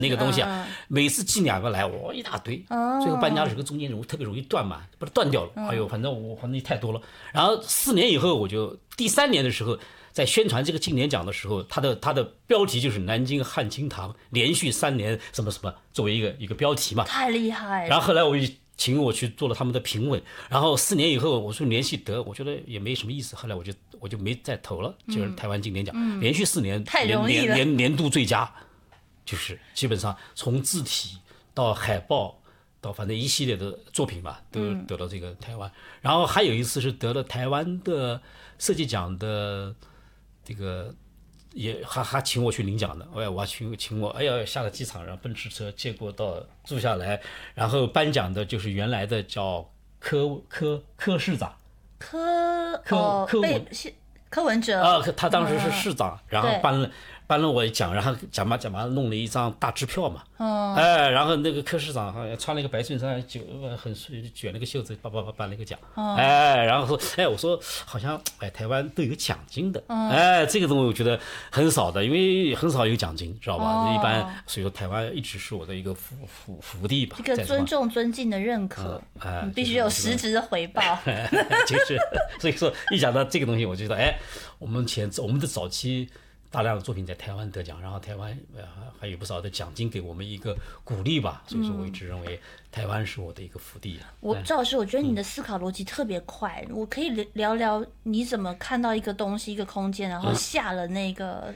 那个东西啊，每次寄2个来，我一大堆，最后搬家的时候中间特别容易断嘛，把它断掉了。哎呦，反正太多了。然后4年以后，我就第3年的时候，在宣传这个金莲奖的时候，它的标题就是南京汉清堂连续3年什么什么作为一个标题嘛， 太厉害了。 然后后来我就请我去做了他们的评委，然后4年以后我说联系得，我觉得也没什么意思，后来我就没再投了，就是台湾金莲奖，连续4年太容易了， 年度最佳，就是基本上从字体到海报到反正一系列的作品吧，都得了这个台湾。然后还有一次是得了台湾的设计奖的这个。也还请我去领奖的，我请我，哎呀，下了机场，然后奔驰车接过到住下来，然后颁奖的就是原来的叫柯市长， 柯文哲啊，他当时是市长，然后颁了我一奖，然后奖嘛弄了一张大支票嘛，哎，然后那个柯市长好像穿了一个白衬衫，很卷了个袖子，颁了一个奖，哎，然后说，哎，我说好像台湾都有奖金的，哎，这个东西我觉得很少的，因为很少有奖金，知道吧？一般，所以说台湾一直是我的一个福地吧， 一个尊敬的认可，你必须有实质的回报， 就是所以说一讲到这个东西，我就觉得，哎，我们的早期。大量的作品在台湾得奖，然后台湾还有不少的奖金给我们一个鼓励吧，所以说我一直认为台湾是我的一个福地。 赵老师，我觉得你的思考逻辑特别快，我可以聊聊你怎么看到一个东西、一个空间，然后下了那个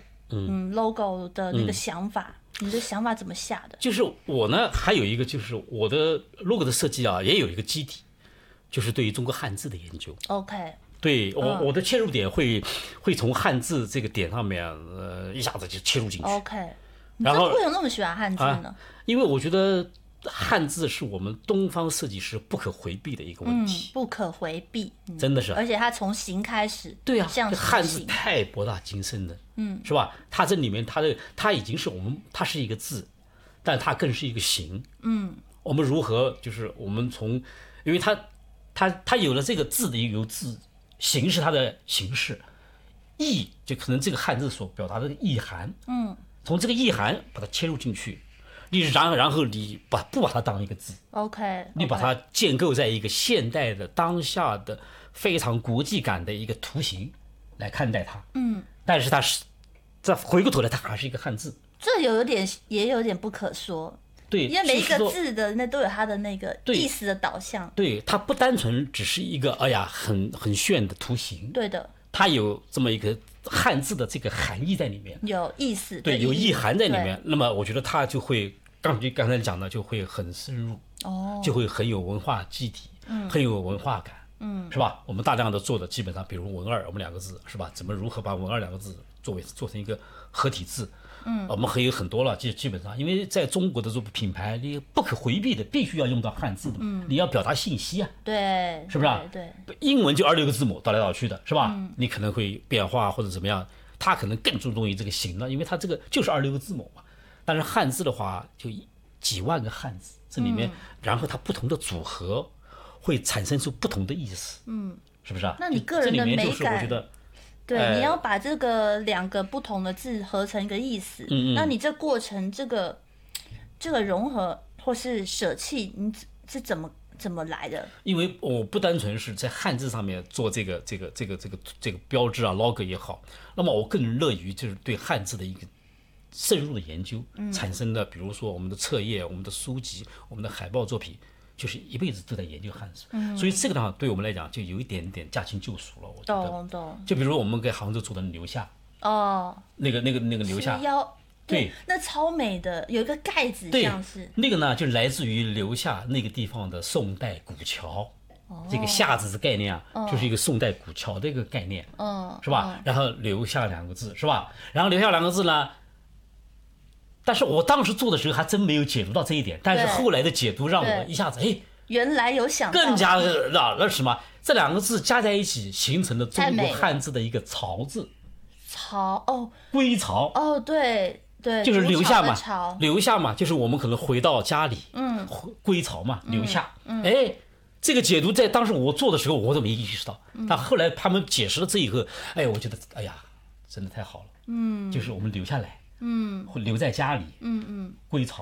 logo 的那个想法，你的想法怎么下的？ 就是我呢，还有一个就是我的 logo 的设计啊，也有一个基底，就是对于中国汉字的研究。 OK。 对我的切入点会从汉字这个点上面，一下子就切入进去。 OK， 然后为什么那么喜欢汉字呢？ 因为我觉得汉字是我们东方设计师不可回避的一个问题， 不可回避， 真的是。 而且它从形开始， 对啊， 这汉字太博大精深了，是吧？它这里面它已经是它是一个字，但它更是一个形，我们如何就是我们因为它有了这个字的有字。形是它的形式，意就可能这个汉字所表达的意涵，从这个意涵把它切入进去，然后你不把它当一个字 ，OK， 你把它建构在一个现代的当下的非常国际感的一个图形来看待它，但是它是再回过头来，它还是一个汉字， 这也有点不可说。 对， 因为每一个字的那都有它的那个意思的导向。 对，它不单纯只是一个很炫的图形。 对的， 它有这么一个汉字的这个含义在里面， 有意思， 对，有意涵在里面。那么我觉得它就会刚才讲的就会很深入，就会很有文化基底，很有文化感，是吧？我们大量的做的基本上，比如文二，我们2个字是吧？如何把文二2个字做成一个合体字？我们还有很多了，基本上，因为在中国的这个品牌，你不可回避的，必须要用到汉字的，你要表达信息啊， 对， 是不是？ 对， 英文就26个字母倒来倒去的，是吧？你可能会变化或者怎么样，它可能更注重于这个形了，因为它这个就是26个字母嘛。但是汉字的话，就几万个汉字，这里面，然后它不同的组合会产生出不同的意思，是不是啊？ 那你个人的美感， 我觉得。 对，你要把这个2个不同的字合成一个意思，那你这过程这个融合或是舍弃，你是怎么来的？ 因为我不单纯是在汉字上面做这个标志啊 logo 也好，那么我更乐于就是对汉字的一个深入的研究，产生的比如说我们的册页、我们的书籍、我们的海报作品。就是一辈子都在研究汉字，所以这个的话对我们来讲就有一点点驾轻就熟了。我觉得， 懂。 就比如说我们给杭州做的留下，那个留下， 对，那超美的，有一个盖子，像是那个呢，就来自于留下那个地方的宋代古桥，这个下字的概念啊，就是一个宋代古桥的一个概念，是吧？然后留下2个字，是吧？然后留下2个字呢？但是我当时做的时候还真没有解读到这一点，但是后来的解读让我一下子原来有想到， 更加那什么，这2个字加在一起形成了中国汉字的一个巢字，归巢对， 就是留下嘛，就是我们可能回到家里，归巢嘛，留下，这个解读在当时我做的时候我都没意识到，但后来他们解释了这一个，我觉得真的太好了，就是我们留下来。会留在家里，归巢。